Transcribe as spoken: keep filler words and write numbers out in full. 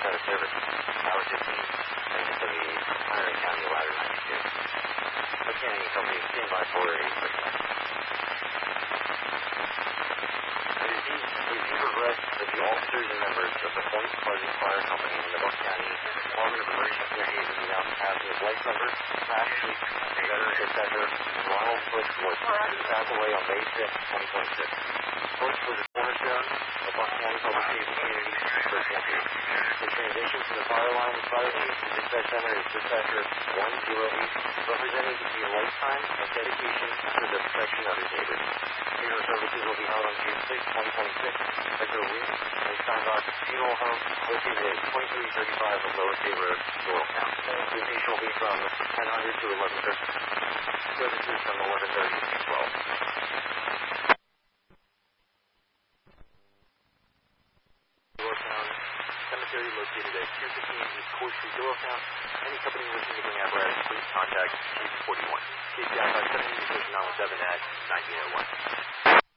out of service. Hour fifteen. Maintenance of the Monterey County Ladder ninety-two. Mechanic Company, stand by for a quick line. We've progressed with the officers and members of the Point Pleasant Fire Company and the Buck County Department of Emergency Agency now passing his life number, Max Sheep, veteran dispatcher, Ronald Bush was passed away on May fifth, twenty twenty-six. Bush was a cornerstone of Buck County Public Safety Community for campaign. The transition to the fire line with fire chief to dispatch center is dispatcher one oh eight, representing the lifetime and dedication to the protection of his neighbors. Funeral services will be held on June sixth, twenty twenty-six at the Wynn and Steinbach Funeral Home located at twenty-three thirty-five of Lower State Road, Doylestown. Visitation will be from ten hundred to eleven thirty. Services from eleven thirty to twelve. Doylestown Cemetery located at two fifteen East Court Street, Doylestown. Any company wishing to bring apparatus, please contact Chief forty-one. K P I five seventy, station nine one seven at nineteen oh one.